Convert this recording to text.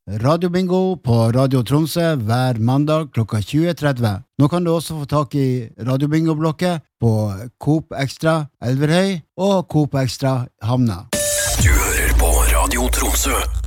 Radio Bingo på Radio Tromsø hver mandag klokka 20:30. Nå kan du også få tak i Radio Bingo-blokket på Coop Extra Elverhøy og Coop Extra Hamna. Du hører på Radio Tromsø.